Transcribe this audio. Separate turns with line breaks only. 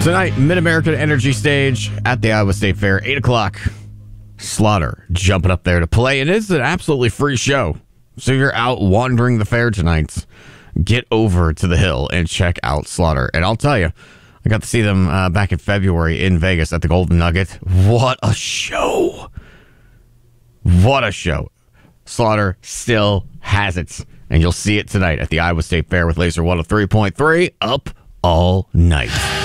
Tonight, Mid-American Energy Stage at the Iowa State Fair, 8 o'clock. Slaughter jumping up there to play. And it's an absolutely free show. So you're out wandering the fair tonight. Get over to the Hill and check out Slaughter. And I'll tell you, I got to see them back in February in Vegas at the Golden Nugget. What a show. What a show. Slaughter still has it. And you'll see it tonight at the Iowa State Fair with Laser 103.3 up all night.